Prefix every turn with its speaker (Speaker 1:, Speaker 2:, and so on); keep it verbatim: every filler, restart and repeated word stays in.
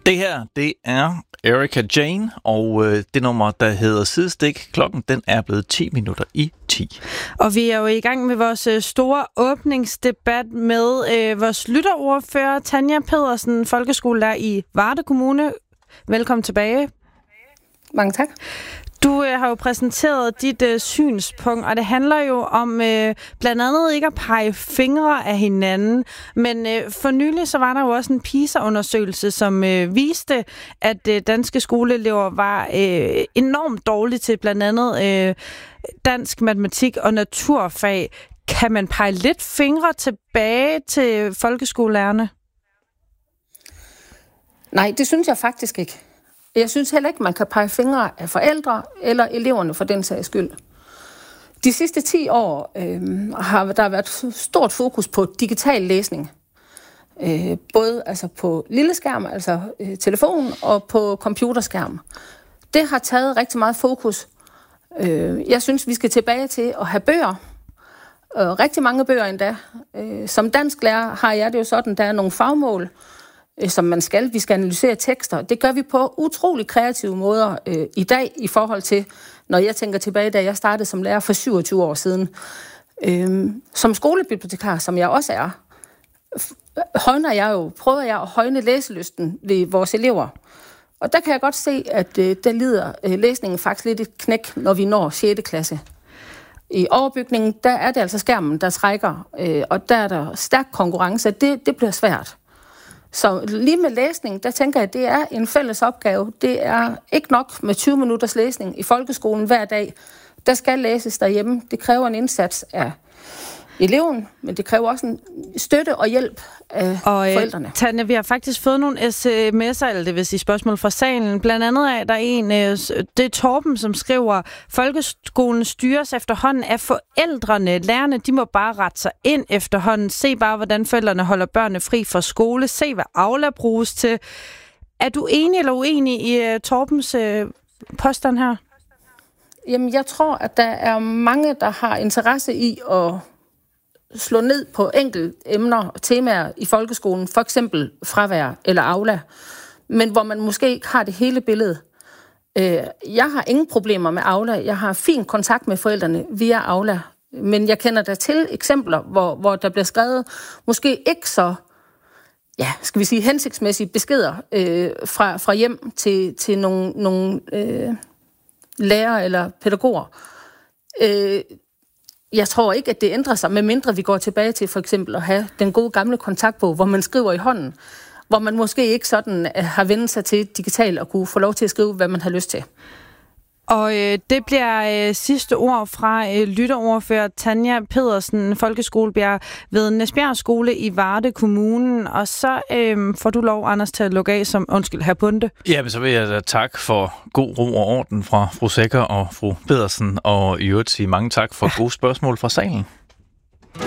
Speaker 1: Det her, det er Erika Jane, og øh, det nummer, der hedder Sidestik. Klokken, den er blevet ti minutter i ti.
Speaker 2: Og vi er jo i gang med vores øh, store åbningsdebat med øh, vores lytterordfører, Tanja Pedersen, folkeskolelærer i Varde Kommune. Velkommen tilbage.
Speaker 3: Mange tak.
Speaker 2: Du øh, har jo præsenteret dit øh, synspunkt, og det handler jo om øh, blandt andet ikke at pege fingre af hinanden, men øh, for nylig så var der jo også en PISA-undersøgelse, som øh, viste, at øh, danske skoleelever var øh, enormt dårlige til blandt andet øh, dansk, matematik og naturfag. Kan man pege lidt fingre tilbage til folkeskolelærerne?
Speaker 3: Nej, det synes jeg faktisk ikke. Jeg synes heller ikke, man kan pege fingre af forældre eller eleverne for den sags skyld. De sidste ti år øh, har der været stort fokus på digital læsning. Øh, både altså på lille skærm, altså øh, telefon, og på computerskærm. Det har taget rigtig meget fokus. Øh, jeg synes, vi skal tilbage til at have bøger. Øh, rigtig mange bøger endda. Øh, som dansklærer har jeg det jo sådan, der er nogle fagmål, som man skal. Vi skal analysere tekster. Det gør vi på utrolig kreative måder øh, i dag, i forhold til, når jeg tænker tilbage, da jeg startede som lærer for syvogtyve år siden. Øh, som skolebibliotekar, som jeg også er, højner jeg jo, prøver jeg at højne læselysten ved vores elever. Og der kan jeg godt se, at øh, der lider øh, læsningen faktisk lidt et knæk, når vi når sjette klasse. I overbygningen, der er det altså skærmen, der trækker, øh, og der er der stærk konkurrence. Det, det bliver svært. Så lige med læsning, der tænker jeg, at det er en fælles opgave. Det er ikke nok med tyve minutters læsning i folkeskolen hver dag. Der skal læses derhjemme. Det kræver en indsats af eleven, men det kræver også en støtte og hjælp af og, øh, forældrene.
Speaker 2: Tanja, vi har faktisk fået nogle sms'er, eller det vil sige spørgsmål fra salen. Blandt andet er der en, det er Torben, som skriver, folkeskolen styres efterhånden af forældrene. Lærerne, de må bare rette sig ind efterhånden. Se bare, hvordan forældrene holder børnene fri fra skole. Se, hvad Aula bruges til. Er du enig eller uenig i uh, Torbens uh, påstand her?
Speaker 3: Jamen, jeg tror, at der er mange, der har interesse i at slå ned på enkelte emner og temaer i folkeskolen, for eksempel fravær eller Aula, men hvor man måske ikke har det hele billede. Jeg har ingen problemer med Aula. Jeg har fin kontakt med forældrene via Aula, men jeg kender der til eksempler, hvor, hvor der bliver skrevet måske ikke så, ja, skal vi sige, hensigtsmæssige beskeder øh, fra, fra hjem til, til nogle, nogle øh, lærere eller pædagoger. Øh, Jeg tror ikke, at det ændrer sig, medmindre vi går tilbage til for eksempel at have den gode gamle kontaktbog, hvor man skriver i hånden, hvor man måske ikke sådan har vendt sig til digitalt og kunne få lov til at skrive, hvad man har lyst til.
Speaker 2: Og øh, det bliver øh, sidste ord fra øh, lytterordfører Tanja Pedersen, folkeskolebjerg ved Næsbjerg Skole i Varde Kommune. Og så øh, får du lov, Anders, til at lukke af som, undskyld, herr Bunde.
Speaker 1: Ja, men så vil jeg da tak for god ro og orden fra fru Sækker og fru Pedersen, og i øvrigt sige mange tak for gode spørgsmål fra salen.